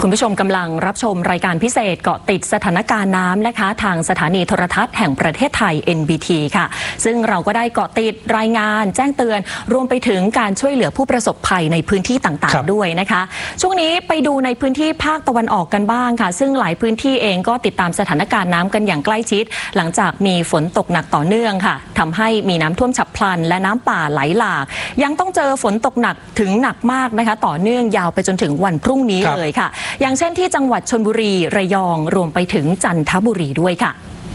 คุณผู้ชมกำลังรับชมรายการพิเศษเกาะติดสถานการณ์น้ำนะคะทางสถานีโทรทัศน์แห่งประเทศไทย NBT ค่ะซึ่งเราก็ได้เกาะติดรายงานแจ้งเตือนรวมไปถึงการช่วยเหลือผู้ประสบภัยในพื้นที่ต่างๆด้วยนะคะช่วงนี้ไปดูในพื้นที่ภาคตะวันออกกันบ้างค่ะซึ่งหลายพื้นที่เองก็ติดตามสถานการณ์น้ำกันอย่างใกล้ชิดหลังจากมีฝนตกหนักต่อเนื่องค่ะทำให้มีน้ำท่วมฉับพลันและน้ำป่าไหลหลากยังต้องเจอฝนตกหนักถึงหนักมากนะคะต่อเนื่องยาวไปจนถึงวันพรุ่งนี้เลยค่ะอย่างเช่นที่จังหวัดชลบุรีระยองรวมไปถึงจันทบุรีด้วยค่ะ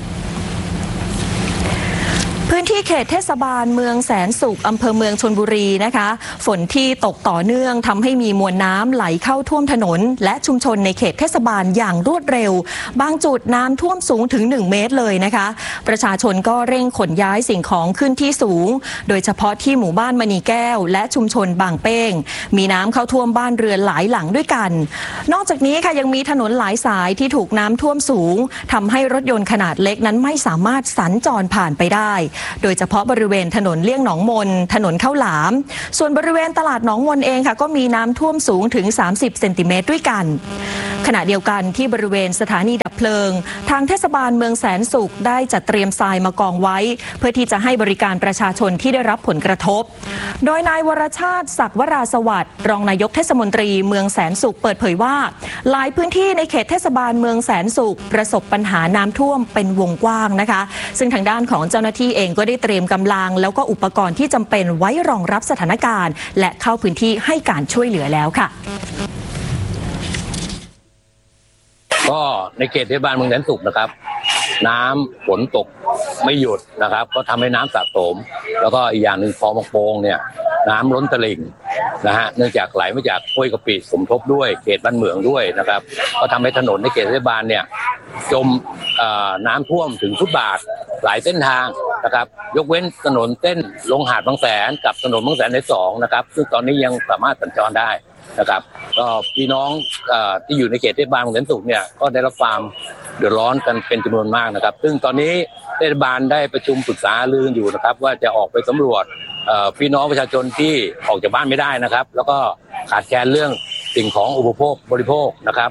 พื้นที่เขตเทศบาลเมืองแสนสุขอำเภอเมืองชลบุรีนะคะฝนที่ตกต่อเนื่องทำให้มีมวลน้ำไหลเข้าท่วมถนนและชุมชนในเขตเทศบาลอย่างรวดเร็วบางจุดน้ำท่วมสูงถึง1 เมตรเลยนะคะประชาชนก็เร่งขนย้ายสิ่งของขึ้นที่สูงโดยเฉพาะที่หมู่บ้านมณีแก้วและชุมชนบางเป้งมีน้ำเข้าท่วมบ้านเรือนหลายหลังด้วยกันนอกจากนี้ค่ะยังมีถนนหลายสายที่ถูกน้ำท่วมสูงทำให้รถยนต์ขนาดเล็กนั้นไม่สามารถสัญจรผ่านไปได้โดยเฉพาะบริเวณถนนเลี่ยงหนองมนถนนข้าวหลามส่วนบริเวณตลาดหนองมนเองค่ะก็มีน้ำท่วมสูงถึง30 เซนติเมตรด้วยกันขณะเดียวกันที่บริเวณสถานีดับเพลิงทางเทศบาลเมืองแสนสุขได้จัดเตรียมทรายมากองไว้เพื่อที่จะให้บริการประชาชนที่ได้รับผลกระทบโดยนายวรชาติศักดิ์วราสวัสดิ์รองนายกเทศมนตรีเมืองแสนสุขเปิดเผยว่าหลายพื้นที่ในเขตเทศบาลเมืองแสนสุขประสบปัญหาน้ำท่วมเป็นวงกว้างนะคะซึ่งทางด้านของเจ้าหน้าที่เองก็ได้เตรียมกำลังแล้วก็อุปกรณ์ที่จำเป็นไว้รองรับสถานการณ์และเข้าพื้นที่ให้การช่วยเหลือแล้วค่ะก็ในเขตเทศบาลเมืองแสนสุขนะครับน้ำฝนตกไม่หยุดนะครับก็ทำให้น้ำสะสมแล้วก็อีกอย่างหนึ่งคลองบางโป่งเนี่ยน้ำล้นตลิ่งนะฮะเนื่องจากไหลมาจากห้วยกะปิสมทบด้วยเขตบ้านเหมืองด้วยนะครับก็ทำให้ถนนในเขตเทศบาลเนี่ยจมน้ำท่วมถึงฟุตบาทหลายเส้นทางนะครับยกเว้นถนนเส้นลงหาดบางแสนกับถนนบางแสนใน2นะครับซึ่งตอนนี้ยังสามารถสัญจรได้นะครับก็พี่น้องที่อยู่ในเขตเทศบาลเมืองแสนสุขเนี่ยก็ได้รับความเดือดร้อนกันเป็นจำนวนมากนะครับซึ่งตอนนี้เทศบาลได้ประชุมปรึกษาลืออยู่นะครับว่าจะออกไปสำรวจพี่น้องประชาชนที่ออกจากบ้านไม่ได้นะครับแล้วก็ขาดแคลนเรื่องสิ่งของอุปโภคบริโภคนะครับ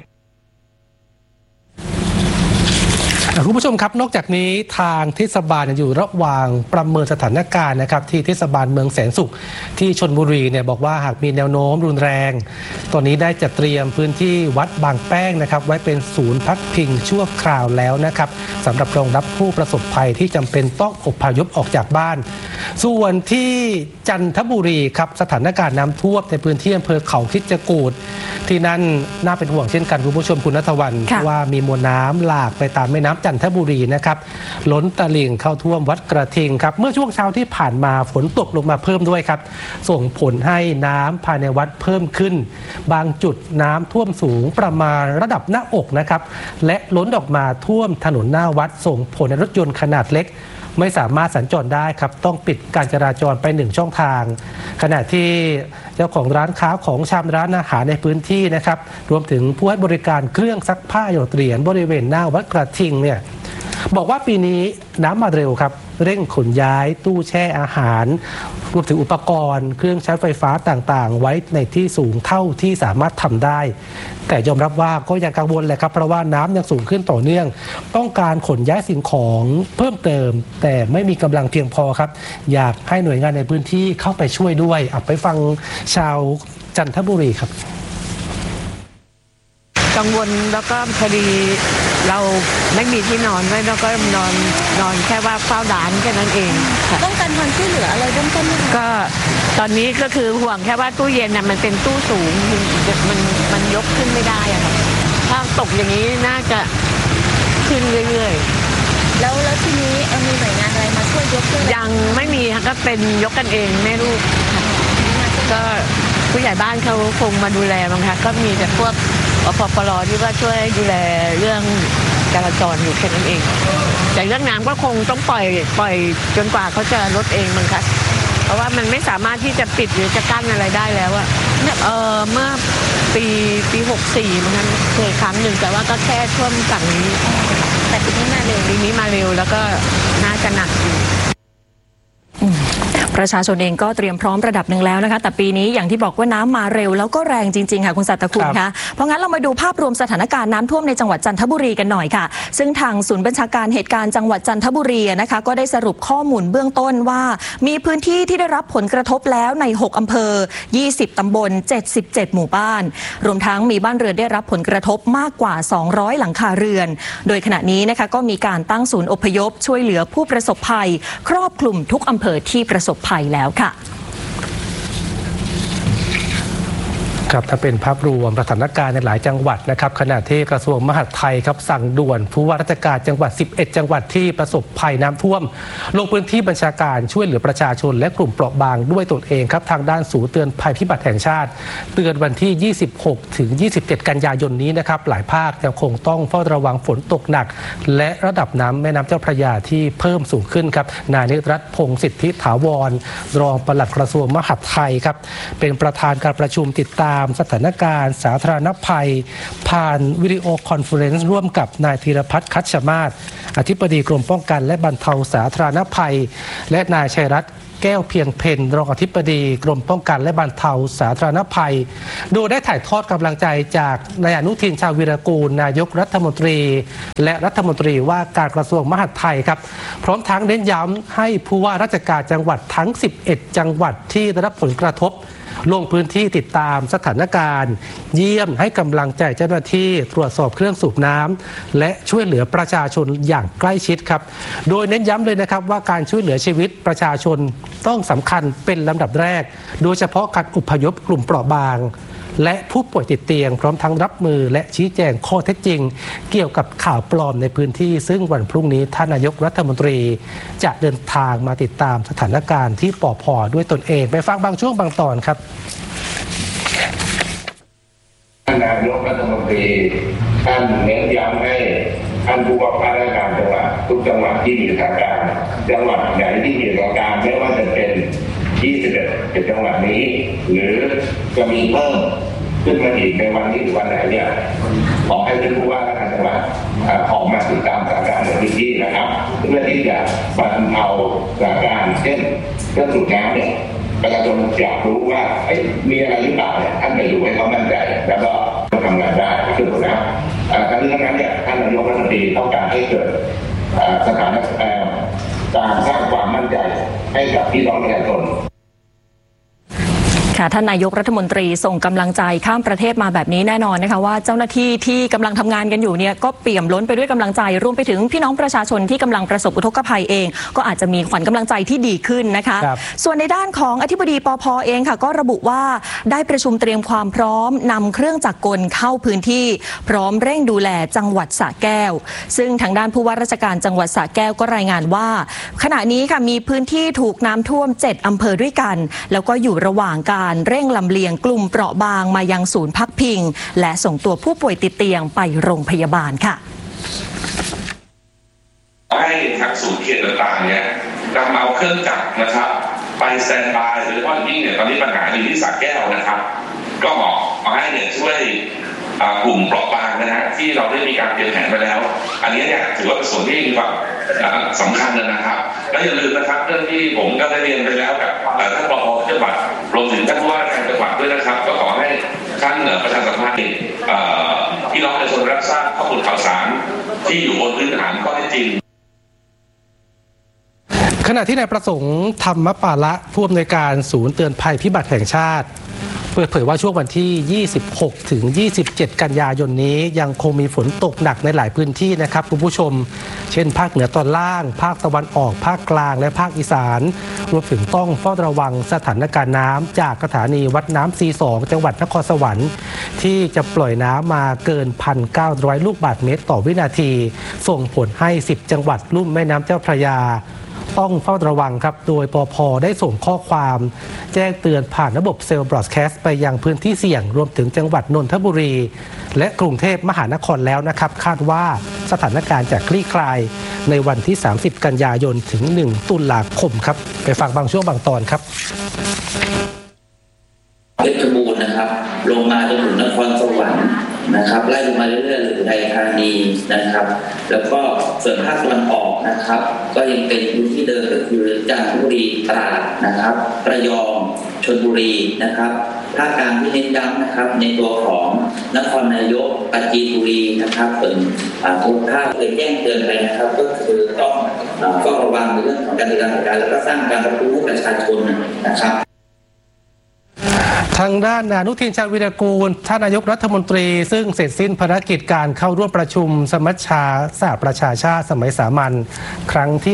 คุณผู้ชมครับนอกจากนี้ทางเทศบาลอยู่ระหว่างประเมินสถานการณ์นะครับที่เทศบาลเมืองแสนสุขที่ชลบุรีเนี่ยบอกว่าหากมีแนวโน้มรุนแรงตอนนี้ได้จัดเตรียมพื้นที่วัดบางแป้งนะครับไว้เป็นศูนย์พักพิงชั่วคราวแล้วนะครับสำหรับรองรับผู้ประสบภัยที่จำเป็นต้องอพยพออกจากบ้านส่วนที่จันทบุรีครับสถานการณ์น้ำท่วมในพื้นที่อำเภอเขาคิดจกูฏที่นั่นน่าเป็นห่วงเช่นกันคุณผู้ชมคุณณัฐวรรณว่ามีมวลน้ำหลากไปตามแม่น้ำจันทบุรีนะครับล้นตลิ่งเข้าท่วมวัดกระทิงครับเมื่อช่วงเช้าที่ผ่านมาฝนตกลงมาเพิ่มด้วยครับส่งผลให้น้ำภายในวัดเพิ่มขึ้นบางจุดน้ำท่วมสูงประมาณระดับหน้าอกนะครับและล้นออกมาท่วมถนนหน้าวัดส่งผลให้รถยนต์ขนาดเล็กไม่สามารถสัญจรได้ครับต้องปิดการจราจรไป1 ช่องทางขณะที่เจ้าของร้านค้าของชำร้านอาหารในพื้นที่นะครับรวมถึงผู้ให้บริการเครื่องซักผ้าหยดเหรียญบริเวณหน้าวัดกระทิงเนี่ยบอกว่าปีนี้น้ำมาเร็วครับเร่งขนย้ายตู้แช่อาหารรวมถึงอุปกรณ์เครื่องใช้ไฟฟ้าต่างๆไว้ในที่สูงเท่าที่สามารถทำได้แต่ยอมรับว่าก็ยังกังวลแหละครับเพราะว่าน้ำยังสูงขึ้นต่อเนื่องต้องการขนย้ายสิ่งของเพิ่มเติมแต่ไม่มีกำลังเพียงพอครับอยากให้หน่วยงานในพื้นที่เข้าไปช่วยด้วยไปฟังชาวจันทบุรีครับกังวลแล้วก็พอดีเราไม่มีที่นอนด้วยแล้วก็นอนแค่ว่าเฝ้าร้านแค่นั้นเองต้องการความช่วยเหลืออะไรเบื้องต้นไหมคะก็ตอนนี้ก็คือห่วงแค่ว่าตู้เย็นน่ะมันเป็นตู้สูงมันยกขึ้นไม่ได้อะค่ะถ้าตกอย่างนี้น่าจะขึ้นเรื่อยๆแล้วทีนี้มีหน่วยงานอะไรมาช่วยยกขึ้นยังไม่มีก็เป็นยกกันเองแม่ลูกก็ผู้ใหญ่บ้านเขาคงมาดูแลบ้างคะก็มีแต่พวกอปปรที่ว่าช่วยดูแลเรื่องจราจรอยู่แค่นั้นเองแต่เรื่องน้ำก็คงต้องปล่อยจนกว่าเขาจะลดเองมั้งคะเพราะว่ามันไม่สามารถที่จะปิดหรือจะกั้นอะไรได้แล้วอะเมื่อปี64มันเคยครั้งหนึ่งแต่ว่าก็แค่ท่วมฝั่งนี้แต่ปีนี้มาเร็วแล้วก็น่าจะหนักอยู่ประชาชนเองก็เตรียมพร้อมระดับหนึ่งแล้วนะคะแต่ปีนี้อย่างที่บอกว่าน้ำมาเร็วแล้วก็แรงจริงๆค่ะคุณสัตคุณคะเพราะงั้นเรามาดูภาพรวมสถานการณ์น้ำท่วมในจังหวัดจันทบุรีกันหน่อยค่ะซึ่งทางศูนย์บัญชาการเหตุการณ์จังหวัดจันทบุรีนะคะก็ได้สรุปข้อมูลเบื้องต้นว่ามีพื้นที่ที่ได้รับผลกระทบแล้วใน6อำเภอ20ตำบล77หมู่บ้านรวมทั้งมีบ้านเรือนได้รับผลกระทบมากกว่า200หลังคาเรือนโดยขณะนี้นะคะก็มีการตั้งศูนย์อพยพช่วยเหลือผู้ประสบภัยครอบคลุมทุกอำเภอที่ประสบภัยแล้วค่ะครับถ้าเป็นภาพรวมสถานการณ์ในหลายจังหวัดนะครับขณะที่กระทรวงมหาดไทยครับสั่งด่วนผู้ว่าราชการจังหวัด11จังหวัดที่ประสบภัยน้ำท่วมลงพื้นที่บัญชาการช่วยเหลือประชาชนและกลุ่มเปราะบางด้วยตนเองครับทางด้านศูนย์เตือนภัยพิบัติแห่งชาติเตือนวันที่26ถึง27กันยายนนี้นะครับหลายภาคยังคงต้องเฝ้าระวังฝนตกหนักและระดับน้ำแม่น้ำเจ้าพระยาที่เพิ่มสูงขึ้นครับนายนิรัตน์พงษ์สิทธิถาวรรองปลัดกระทรวงมหาดไทยครับเป็นประธานการประชุมติดตามสถานการณ์สาธารณภัยผ่านวิดีโอคอนเฟอเรนซ์ร่วมกับนายธีรพัฒน์คัชมาศอธิบดีกรมป้องกันและบรรเทาสาธารณภัยและนายชัยรัตน์แก้วเพียงเพ็ญรองอธิบดีกรมป้องกันและบรรเทาสาธารณภัยโดยได้ถ่ายทอดกำลังใจจากนายอนุทินชาญวีรกูลนายกรัฐมนตรีและรัฐมนตรีว่าการกระทรวงมหาดไทยครับพร้อมทั้งเน้นย้ำให้ผู้ว่าราชการจังหวัดทั้ง11จังหวัดที่ได้รับผลกระทบลงพื้นที่ติดตามสถานการณ์เยี่ยมให้กำลังใจเจ้าหน้าที่ตรวจสอบเครื่องสูบน้ำและช่วยเหลือประชาชนอย่างใกล้ชิดครับโดยเน้นย้ำเลยนะครับว่าการช่วยเหลือชีวิตประชาชนต้องสำคัญเป็นลำดับแรกโดยเฉพาะการอพยพกลุ่มเปราะบางและผู้ป่วยติดเตียงพร้อมทั้งรับมือและชี้แจงข้อเท็จจริงเกี่ยวกับข่าวปลอมในพื้นที่ซึ่งวันพรุ่งนี้ท่านนายกรัฐมนตรีจะเดินทางมาติดตามสถานการณ์ที่ปพ.ด้วยตนเองไปฟังบางช่วงบางตอนครับท่านนายกรัฐมนตรีท่านเน้นย้ำให้ท่านผู้ว่าราชการจังหวัดทุกจังหวัดที่มีสถานการณ์จังหวัดไหนที่มีสถานการณ์ไม่ว่าจะเป็น21จังหวัดนี้หรือจะมีเพิ่มขึ้นมาอีกในวันนี้หรือวันไหนเนี่ยขอให้ท่านผู้ว่าราชการจังหวัดออกมาติดตามสถานการณ์ในพื้นที่นะครับเพื่อที่จะบรรเทาสถานการณ์เช่นเรื่องสูบน้ำเนี่ยประชาชนอยากรู้ว่ามีอะไรหรือเปล่าเนี่ยท่านไปดูให้เขามั่นใจแล้วก็ทำงานได้คือถูกนะทั้งนี้ทั้งนั้นเนี่ยท่านนายกรัฐมนตรีต้องการให้เกิดสถานการสร้างความมั่นใจให้กับพี่น้องประชาชนค่ะท่านนายกรัฐมนตรีส่งกำลังใจข้ามประเทศมาแบบนี้แน่นอนนะคะว่าเจ้าหน้าที่ที่กำลังทำงานกันอยู่เนี่ยก็เปี่ยมล้นไปด้วยกำลังใจรวมไปถึงพี่น้องประชาชนที่กำลังประสบอุทกภัยเองก็อาจจะมีขวัญกำลังใจที่ดีขึ้นนะคะส่วนในด้านของอธิบดีปภ.เองค่ะก็ระบุว่าได้ประชุมเตรียมความพร้อมนำเครื่องจักรกลเข้าพื้นที่พร้อมเร่งดูแลจังหวัดสระแก้วซึ่งทางด้านผู้ว่าราชการจังหวัดสระแก้วก็รายงานว่าขณะนี้ค่ะมีพื้นที่ถูกน้ำท่วม7อำเภอด้วยกันแล้วก็อยู่ระหว่างการเร่งลำเลียงกลุ่มเปราะบางมายังศูนย์พักพิงและส่งตัวผู้ป่วยติดเตียงไปโรงพยาบาลค่ะให้ทางศูนย์เขตต่างๆเนี่ยนำเอาเครื่องจักรนะครับไปสแตนบายหรือว่ายิ่งเนี่ยตอนนี้ปัญหาอยู่ที่สระแก้วนะครับก็มาให้เนี่ยช่วยกลุ่มเปราะบางนะฮะที่เราได้มีการเตรียมแผนไปแล้วอันนี้เนี่ยถือว่าเป็นส่วนที่มีความสำคัญนะครับและอย่าลืมนะครับเรื่องที่ผมก็ได้เรียนไปแล้วกับท่านผอ.จังหวัดรวมถึงท่านผู้ว่าการจังหวัดด้วยนะครับก็ขอให้ท่านประชาสัมพันธ์พี่น้องประชาชนรับทราบข้อมูลข่าวสารที่อยู่บนพื้นฐานข้อเท็จจริงขณะที่นายประสงค์ธรรมปาละผู้อำนวยการศูนย์เตือนภัยพิบัติแห่งชาติเปิดเผยว่าช่วงวันที่26ถึง27กันยายนนี้ยังคงมีฝนตกหนักในหลายพื้นที่นะครับคุณผู้ชมเช่นภาคเหนือตอนล่างภาคตะวันออกภาคกลางและภาคอีสานรวมถึงต้องเฝ้าระวังสถานการณ์น้ำจากสถานีวัดน้ำC2จังหวัดนครสวรรค์ที่จะปล่อยน้ำมาเกิน 1,900 ลูกบาศก์เมตรต่อวินาทีส่งผลให้10จังหวัดลุ่มแม่น้ำเจ้าพระยาต้องเฝ้าระวังครับโดยปภ.ได้ส่งข้อความแจ้งเตือนผ่านระบบเซลล์บรอดแคสต์ไปยังพื้นที่เสี่ยงรวมถึงจังหวัดนนทบุรีและกรุงเทพมหานครแล้วนะครับคาดว่าสถานการณ์จะคลี่คลายในวันที่30กันยายนถึง1ตุลาคมครับไปฟังบางช่วงบางตอนครับเพชรบูรณ์นะครับลงมาจนถึงนครสวรรค์นะครับไล่ลงมาเรื่อยๆอุทัยธานีนะครับแล้วก็ส่วนภาคตะวันออกนะครับก็ยังเป็นพื้นที่เดิมก็คือจันทบุรีตราดนะครับระยองชลบุรีนะครับภาคกลางที่เน้นย้ำนะครับในตัวของนครนายกปราจีนบุรีนะครับส่วนทุกภาคเคยแจ้งเตือนไปนะครับก็คือต้องเฝ้าระวังในเรื่องของการดำเนินการแล้วก็สร้างการรับรู้ให้ประชาชนนะครับทางด้านอนุทินชาญวีรกูลท่านนายกรัฐมนตรีซึ่งเสร็จสิ้นภารกิจการเข้าร่วมประชุมสมัชชาสหประชาชาติสมัยสามัญครั้งที่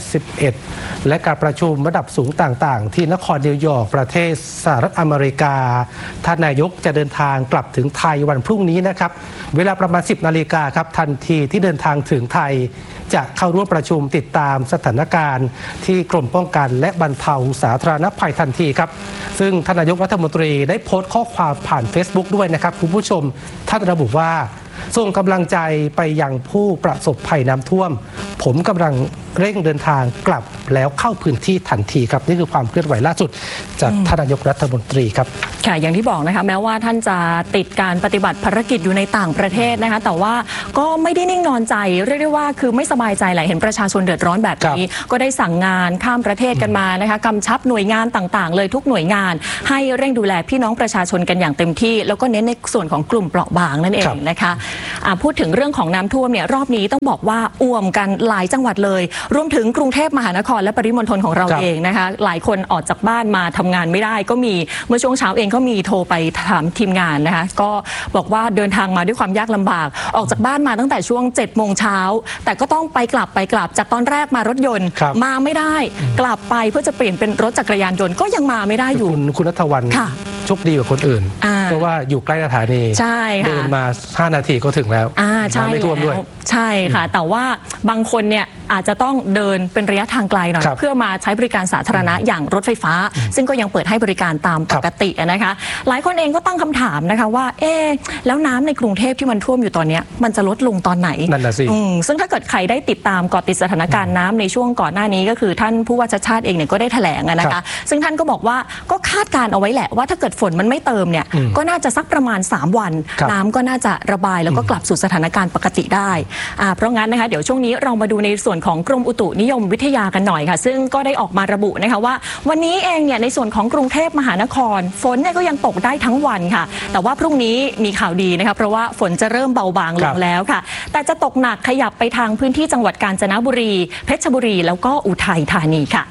81 และการประชุมระดับสูงต่างๆที่นครนิวยอร์กประเทศสหรัฐอเมริกาท่านนายกจะเดินทางกลับถึงไทยวันพรุ่งนี้นะครับเวลาประมาณ 10 นาฬิกาครับทันทีที่เดินทางถึงไทยจะเข้าร่วมประชุมติดตามสถานการณ์ที่กรมป้องกันและบรรเทาสาธารณภัยทันทีครับซึ่งท่านนายกรัฐมนตรีได้โพสต์ข้อความผ่าน Facebook ด้วยนะครับคุณผู้ชมท่านระบุว่าส่งกำลังใจไปยังผู้ประสบภัยน้ำท่วมผมกำลังเร่งเดินทางกลับแล้วเข้าพื้นที่ทันทีครับนี่คือความเคลื่อนไหวล่าสุดจากท่านนายกรัฐมนตรีครับค่ะอย่างที่บอกนะคะแม้ว่าท่านจะติดการปฏิบัติภารกิจอยู่ในต่างประเทศนะคะแต่ว่าก็ไม่ได้นิ่งนอนใจเรียกได้ว่าคือไม่สบายใจแหละเห็นประชาชนเดือดร้อนแบบนี้ก็ได้สั่งงานข้ามประเทศกันมานะคะกำชับหน่วยงานต่างๆเลยทุกหน่วยงานให้เร่งดูแลพี่น้องประชาชนกันอย่างเต็มที่แล้วก็เน้นในส่วนของกลุ่มเปราะบางนั่นเองนะคะพูดถึงเรื่องของน้ำท่วมเนี่ยรอบนี้ต้องบอกว่าอ่วมกันหลายจังหวัดเลยรวมถึงกรุงเทพมหานครและปริมณฑลของเราเองนะคะหลายคนออกจากบ้านมาทำงานไม่ได้ก็มีเมื่อช่วงเช้าเองก็มีโทรไปถามทีมงานนะคะก็บอกว่าเดินทางมาด้วยความยากลำบากออกจากบ้านมาตั้งแต่ช่วง7 โมงเช้าแต่ก็ต้องไปกลับจากตอนแรกมารถยนต์มาไม่ได้กลับไปเพื่อจะเปลี่ยนเป็นรถจักรยานยนต์ก็ยังมาไม่ได้อยู่คุณณัฐวรรณโชคดีกว่าคนอื่นเพราะว่าอยู่ใกล้สถานีเดินมา5 นาทีก็ถึงแล้วไม่ท่วมด้วยใช่ค่ะแต่ว่าบางคนเนี่ยอาจจะต้องเดินเป็นระยะทางไกลหน่อยเพื่อมาใช้บริการสาธารณะอย่างรถไฟฟ้าซึ่งก็ยังเปิดให้บริการตามปกตินะคะหลายคนเองก็ตั้งคำถามนะคะว่าแล้วน้ำในกรุงเทพที่มันท่วมอยู่ตอนนี้มันจะลดลงตอนไหนนั่นน่ะสิซึ่งถ้าเกิดใครได้ติดตามเกาะติดสถานการณ์น้ำในช่วงก่อนหน้านี้ก็คือท่านผู้ว่าชัชชาติเองเนี่ยก็ได้แถลงนะคะซึ่งท่านก็บอกว่าก็คาดการเอาไว้แหละว่าถ้าเกิดฝนมันไม่เติมเนี่ยก็น่าจะสักประมาณ3 วันน้ำก็น่าจะระบายแล้วก็กลับสู่สถานการณ์ปกติได้เพราะงั้นนะคะเดี๋ยวช่วงนี้เรามาดูในส่วนของกรมอุตุนิยมวิทยากันหน่อยค่ะซึ่งก็ได้ออกมาระบุนะคะว่าวันนี้เองเนี่ยในส่วนของกรุงเทพมหานครฝนเนี่ยก็ยังตกได้ทั้งวันค่ะแต่ว่าพรุ่งนี้มีข่าวดีนะคะเพราะว่าฝนจะเริ่มเบาบางลงแล้วค่ะแต่จะตกหนักขยับไปทางพื้นที่จังหวัดกาญจนบุรีเพชรบุรีแล้วก็อุทัยธานีค่ะ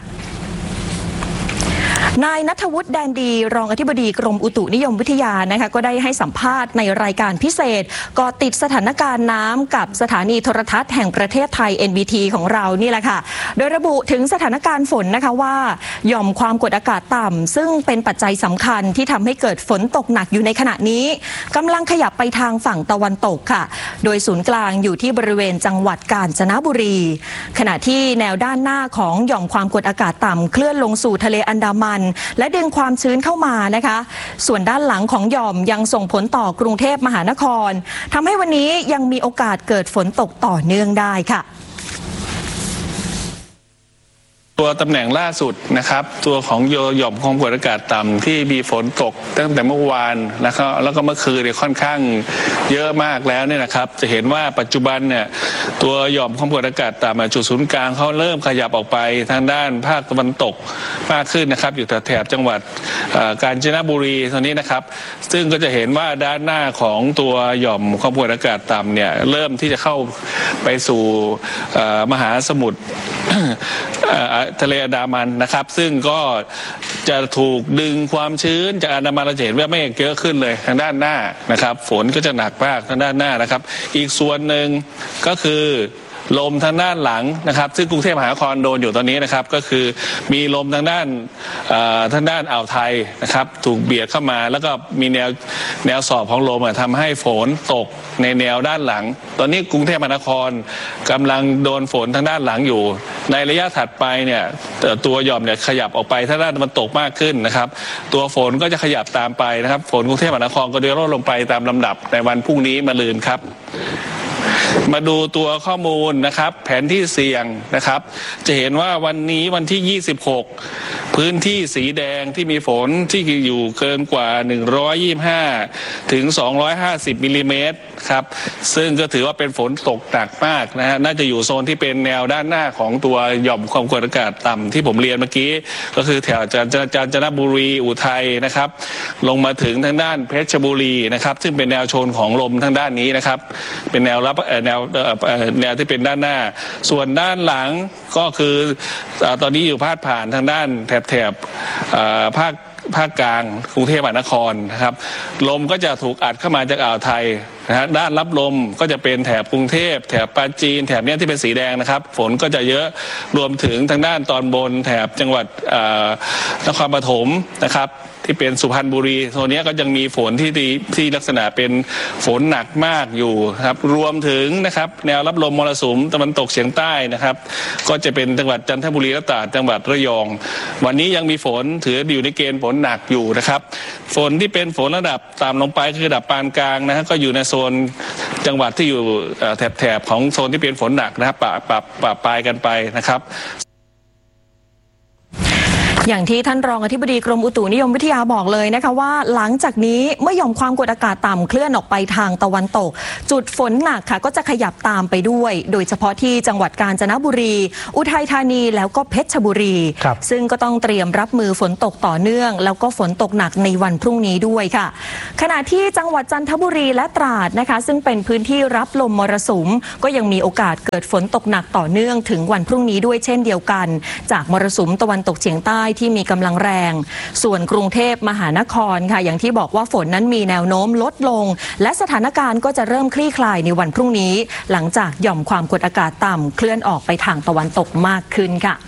นายณัฐวุฒิแดนดีรองอธิบดีกรมอุตุนิยมวิทยานะคะก็ได้ให้สัมภาษณ์ในรายการพิเศษเกาะติดสถานการณ์น้ำกับสถานีโทรทัศน์แห่งประเทศไทย NBT ของเรานี่แหละค่ะโดยระบุถึงสถานการณ์ฝนนะคะว่าหย่อมความกดอากาศต่ำซึ่งเป็นปัจจัยสำคัญที่ทำให้เกิดฝนตกหนักอยู่ในขณะนี้กำลังขยับไปทางฝั่งตะวันตกค่ะโดยศูนย์กลางอยู่ที่บริเวณจังหวัดกาญจนบุรีขณะที่แนวด้านหน้าของหย่อมความกดอากาศต่ำเคลื่อนลงสู่ทะเลอันดามันและดึงความชื้นเข้ามานะคะส่วนด้านหลังของหย่อมยังส่งผลต่อกรุงเทพมหานครทำให้วันนี้ยังมีโอกาสเกิดฝนตกต่อเนื่องได้ค่ะตัวตำแหน่งล่าสุดนะครับตัวของหย่อมความกดอากาศต่ำที่มีฝนตกตั้งแต่เมื่อวานแล้วก็เมื่อคืนเนี่ยค่อนข้างเยอะมากแล้วเนี่ยนะครับจะเห็นว่าปัจจุบันเนี่ยตัวหย่อมความกดอากาศต่ำจุดศูนย์กลางเขาเริ่มขยับออกไปทางด้านภาคตะวันตกมากขึ้นนะครับอยู่แถบจังหวัดกาญจนบุรีตรงนี้นะครับซึ่งก็จะเห็นว่าด้านหน้าของตัวหย่อมความกดอากาศต่ำเนี่ยเริ่มที่จะเข้าไปสู่มหาสมุทรทะเลอันดามันนะครับซึ่งก็จะถูกดึงความชื้นจากอันดามันเราจะเห็นว่าเมฆเยอะขึ้นเลยทางด้านหน้านะครับฝนก็จะหนักมากทางด้านหน้านะครับอีกส่วนหนึ่งก็คือลมทางด้านหลังนะครับซึ่งกรุงเทพมหานครโดนอยู่ตอนนี้นะครับก็คือมีลมทางด้านอ่าวไทยนะครับถูกเบียดเข้ามาแล้วก็มีแนวสอบของลมทำให้ฝนตกในแนวด้านหลังตอนนี้กรุงเทพมหานครกำลังโดนฝนทางด้านหลังอยู่ในระยะถัดไปเนี่ยตัวหย่อมเนี่ยขยับออกไปทางด้านตะวันตกมากขึ้นนะครับตัวฝนก็จะขยับตามไปนะครับฝนกรุงเทพมหานครก็จะลดลงไปตามลำดับในวันพรุ่งนี้มะรืนครับมาดูตัวข้อมูลนะครับแผนที่เสี่ยงนะครับจะเห็นว่าวันนี้วันที่26พื้นที่สีแดงที่มีฝนที่อยู่เกินกว่า125ถึง250มิลลิเมตรครับซึ่งก็ถือว่าเป็นฝนตกหนักมากนะฮะน่าจะอยู่โซนที่เป็นแนวด้านหน้าของตัวหย่อมความกดอากาศต่ำที่ผมเรียนเมื่อกี้ก็คือแถวกาญจนบุรีอุทัยนะครับลงมาถึงทางด้านเพชรบุรีนะครับซึ่งเป็นแนวโชนของลมทางด้านนี้นะครับเป็นแนวรับแนวที่เป็นด้านหน้าส่วนด้านหลังก็คือตอนนี้อยู่พาดผ่านทางด้านแถบภาคกลางกรุงเทพมหานครนะครับลมก็จะถูกอัดเข้ามาจากอ่าวไทยนะฮะด้านรับลมก็จะเป็นแถบกรุงเทพแถบปราจีนแถบนี้ที่เป็นสีแดงนะครับฝนก็จะเยอะรวมถึงทางด้านตอนบนแถบจังหวัดนครปฐมนะครับที่เป็นสุพรรณบุรีโซนนี้ก็ยังมีฝนที่ลักษณะเป็นฝนหนักมากอยู่ครับรวมถึงนะครับแนวรับลมมรสุมตะวันตกเฉียงใต้นะครับก็จะเป็นจังหวัดจันทบุรีและตราดจังหวัดระยองวันนี้ยังมีฝนถืออยู่ในเกณฑ์ฝนหนักอยู่นะครับฝนที่เป็นฝนระดับต่ำลงไปคือระดับปานกลางนะฮะก็อยู่ในโซนจังหวัดที่อยู่แถบของโซนที่เป็นฝนหนักนะครับปะปลายกันไปนะครับอย่างที่ท่านรองอธิบดีกรมอุตุนิยมวิทยาบอกเลยนะคะว่าหลังจากนี้เมื่อหย่อมความกดอากาศต่ำเคลื่อนออกไปทางตะวันตกจุดฝนหนักค่ะก็จะขยับตามไปด้วยโดยเฉพาะที่จังหวัดกาญจนบุรีอุทัยธานีแล้วก็เพชรบุรีซึ่งก็ต้องเตรียมรับมือฝนตกต่อเนื่องแล้วก็ฝนตกหนักในวันพรุ่งนี้ด้วยค่ะขณะที่จังหวัดจันทบุรีและตราดนะคะซึ่งเป็นพื้นที่รับลมมรสุมก็ยังมีโอกาสเกิดฝนตกหนักต่อเนื่องถึงวันพรุ่งนี้ด้วยเช่นเดียวกันจากมรสุมตะวันตกเฉียงใต้ที่มีกำลังแรงส่วนกรุงเทพมหานครค่ะอย่างที่บอกว่าฝนนั้นมีแนวโน้มลดลงและสถานการณ์ก็จะเริ่มคลี่คลายในวันพรุ่งนี้หลังจากหย่อมความกดอากาศต่ำเคลื่อนออกไปทางตะวันตกมากขึ้นค่ะ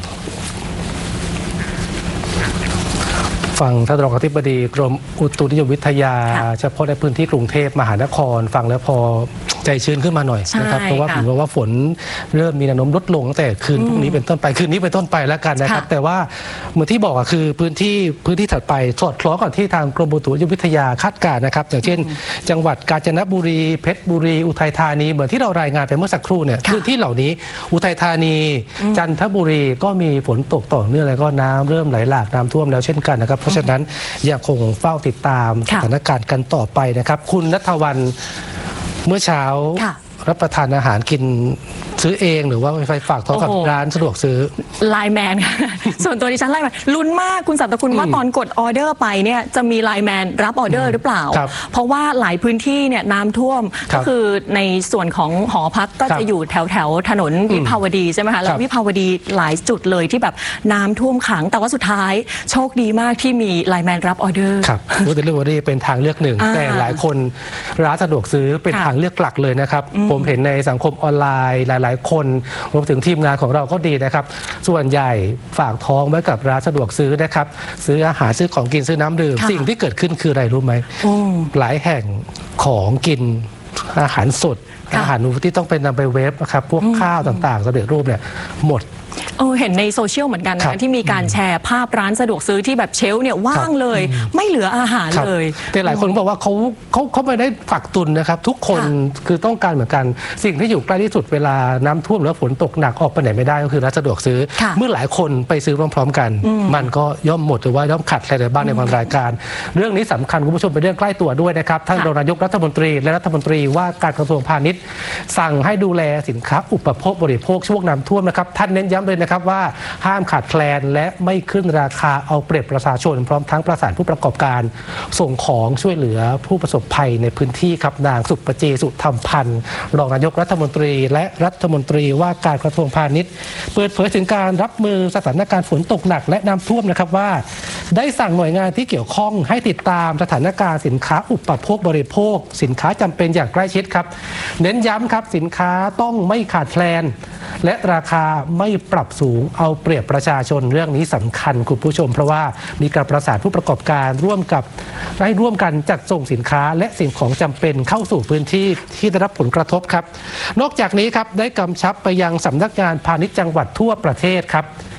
ฟังท่านรองอธิบดีกรมอุตุนิยมวิทยาเฉพาะในพื้นที่กรุงเทพมหานครฟังแล้วพอใจชื้นขึ้นมาหน่อยนะครับเพราะว่าผมว่าฝนเริ่มมีแนวโน้มลดลงตั้งแต่คืนพรุ่งนี้เป็นต้นไปคืนนี้เป็นต้นไปแล้วกันนะครับแต่ว่าเหมือนที่บอกคือพื้นที่ถัดไปสอดคล้องกับที่ทางกรมอุตุนิยมวิทยาคาดการณ์นะครับอย่างเช่นจังหวัดกาญจนบุรีเพชรบุรีอุทัยธานีเหมือนที่เรารายงานไปเมื่อสักครู่เนี่ยพื้นที่เหล่านี้อุทัยธานีจันทบุรีก็มีฝนตกต่อเนื่องแล้วก็น้ำเริ่มไหลหลากน้ำท่วมแล้วเช่นกันนะครับเพราะฉะนั้นยังคงเฝ้าติดตามสถานการณ์กันต่อไปนะครับคุณณัฐวรรณเมื่อเช้ารับประทานอาหารกินซื้อเองหรือว่าไปฝากท้องกับร้านสะดวกซื้อไลน์แมนค่ะส่วนตัวดิฉันไลน์แมนลุ้นมากคุณสัตคุณว่าตอนกดออเดอร์ไปเนี่ยจะมีไลน์แมนรับออเดอร์หรือเปล่าเพราะว่าหลายพื้นที่เนี่ยน้ำท่วมก็คือในส่วนของหอพักก็จะอยู่แถวถนนวิภาวดีใช่ไหมคะแล้ววิภาวดีหลายจุดเลยที่แบบน้ำท่วมขังแต่ว่าสุดท้ายโชคดีมากที่มีไลน์แมนรับออเดอร์ครับเดลิเวอรี่เป็นทางเลือกหนึ่งแต่หลายคนร้านสะดวกซื้อเป็นทางเลือกหลักเลยนะครับผมเห็นในสังคมออนไลน์หลายๆคนรวมถึงทีมงานของเราก็ดีนะครับส่วนใหญ่ฝากท้องไว้กับร้านสะดวกซื้อนะครับซื้ออาหารซื้อของกินซื้อน้ำดื่มสิ่งที่เกิดขึ้นคืออะไรรู้ไหมหลายแห่งของกินอาหารสดอาหารที่ต้องเป็นนำไปเวฟนะครับพวกข้าวต่างๆสำเร็จรูปเนี่ยหมดเห็นในโซเชียลเหมือนกันนะที่มีการแชร์ภาพร้านสะดวกซื้อที่แบบเชลฟ์เนี่ยว่างเลยไม่เหลืออาหารเลยแต่หลายคนบอกว่าเขาไม่ได้ฝักตุนนะครับทุกคนคือต้องการเหมือนกันสิ่งที่อยู่ใกล้ที่สุดเวลาน้ำท่วมแล้วฝนตกหนักออกไปไหนไม่ได้ก็คือร้านสะดวกซื้อเมื่อหลายคนไปซื้อพร้อมๆกันมันก็ย่อมหมดหรือว่าย่อมขัดอะไรบ้างในบางรายการเรื่องนี้สำคัญคุณผู้ชมเป็นเรื่องใกล้ตัวด้วยนะครับท่านรองนายกรัฐมนตรีและรัฐมนตรีว่าการกระทรวงพาณิชย์สั่งให้ดูแลสินค้าอุปโภคบริโภคช่วงน้ำท่วมนะครับท่านเน้นย้ำเลยนะครับว่าห้ามขาดแคลนและไม่ขึ้นราคาเอาเปรียบประชาชนพร้อมทั้งประสานผู้ประกอบการส่งของช่วยเหลือผู้ประสบภัยในพื้นที่ครับนางสุปเจสุธรรมพันธ์รองนายกรัฐมนตรีและรัฐมนตรีว่าการกระทรวงพาณิชย์เปิดเผยถึงการรับมือสถานการณ์ฝนตกหนักและน้ำท่วมนะครับว่าได้สั่งหน่วยงานที่เกี่ยวข้องให้ติดตามสถานการณ์สินค้าอุปโภคบริโภคสินค้าจำเป็นอย่างใกล้ชิดครับเน้นย้ำครับสินค้าต้องไม่ขาดแคลนและราคาไม่ปรับสูงเอาเปรียบประชาชนเรื่องนี้สำคัญคุณผู้ชมเพราะว่ามีการประสานผู้ประกอบการร่วมกันจัดส่งสินค้าและสิ่งของจำเป็นเข้าสู่พื้นที่ที่ได้รับผลกระทบครับนอกจากนี้ครับได้กำชับไปยังสำนักงานพาณิชย์จังหวัดทั่วประเทศครับ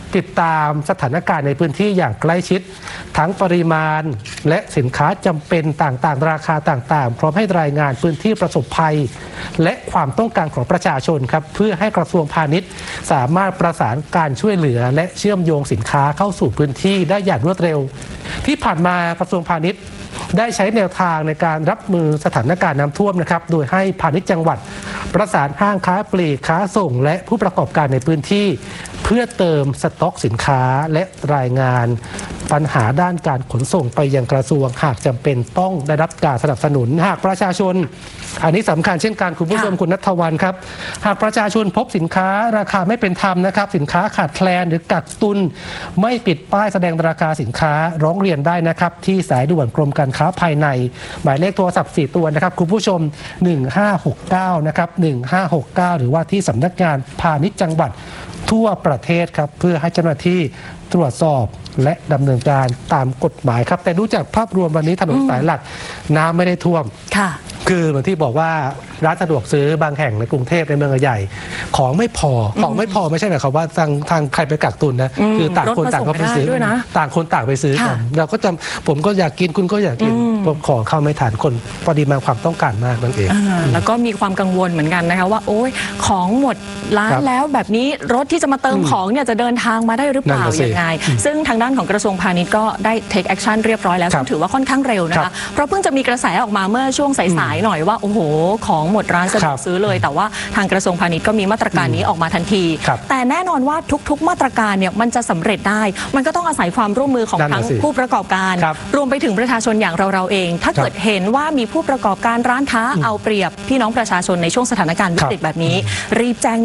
ติดตามสถานการณ์ในพื้นที่อย่างใกล้ชิดทั้งปริมาณและสินค้าจำเป็นต่างๆราคาต่างๆพร้อมให้รายงานพื้นที่ประสบภัยและความต้องการของประชาชนครับเพื่อให้กระทรวงพาณิชย์สามารถประสานการช่วยเหลือและเชื่อมโยงสินค้าเข้าสู่พื้นที่ได้อย่างรวดเร็วที่ผ่านมากระทรวงพาณิชย์ได้ใช้แนวทางในการรับมือสถานการณ์น้ำท่วมนะครับโดยให้พาณิชย์จังหวัดประสานห้างค้าปลีกค้าส่งและผู้ประกอบการในพื้นที่เพื่อเติมสต็อกสินค้าและรายงานปัญหาด้านการขนส่งไปยังกระทรวงหากจำเป็นต้องได้รับการสนับสนุนหากประชาชนอันนี้สำคัญเช่นกันคุณผู้ชมคุณณัฐวรรณครับหากประชาชนพบสินค้าราคาไม่เป็นธรรมนะครับสินค้าขาดแคลนหรือกักตุนไม่ปิดป้ายแสดงราคาสินค้าร้องเรียนได้นะครับที่สายด่วนกรมการค้าภายในหมายเลขโทรศัพท์4ตัวนะครับคุณผู้ชม1569นะครับ1569หรือว่าที่สำนักงานพาณิชย์จังหวัดทั่วประเทศครับเพื่อให้เจ้าหน้าที่ตรวจสอบและดำเนินการตามกฎหมายครับแต่ดูจากภาพรวมวันนี้ถนนสายหลักน้ำไม่ได้ท่วมค่ะคือเหมือนที่บอกว่าร้านสะดวกซื้อบางแห่งในกรุงเทพในเมืองใหญ่ของไม่พอไม่ใช่หมายความว่าทางใครไปกักตุนนะคือต่างคนต่างก็ไปซื้อต่างคนต่างไปซื้อกันเราก็จะผมก็อยากกินคุณก็อยากกินของเข้าไม่ทันคนปริมาณความต้องการมากนั่นเองแล้วก็มีความกังวลเหมือนกันนะคะว่าโอ้ยของหมดร้านแล้วแบบนี้รถที่จะมาเติมของเนี่ยจะเดินทางมาได้หรือเปล่ายังไงซึ่งทางด้านของกระทรวงพาณิชย์ก็ได้ take action เรียบร้อยแล้วซึ่งถือว่าค่อนข้างเร็วนะคะเพราะเพิ่งจะมีกระแสออกมาเมื่อช่วงสายๆหน่อยว่าโอ้โหของหมดร้านสะดวกซื้อเลยแต่ว่าทางกระทรวงพาณิชย์ก็มีมาตรการนี้ออกมาทันทีแต่แน่นอนว่าทุกๆมาตรการเนี่ยมันจะสำเร็จได้มันก็ต้องอาศัยความร่วมมือของทั้งผู้ประกอบการรวมไปถึงประชาชนอย่างเราเองถ้าเกิดเห็นว่ามีผู้ประกอบการร้านค้าเอาเปรียบพี่น้องประชาชนในช่วงสถานการณ์วิกฤตแบบนี้รีบแจ้ง